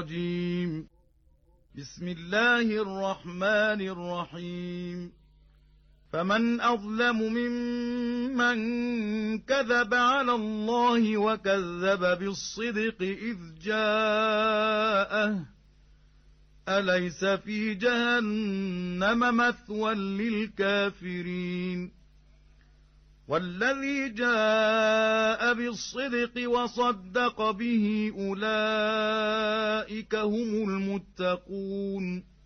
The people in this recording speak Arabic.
الرجيم. بسم الله الرحمن الرحيم. فمن أظلم ممن كذب على الله وكذب بالصدق إذ جاءه أليس في جهنم مثوى للكافرين والذي جاء بالصدق وصدق به أولئك هم المتقون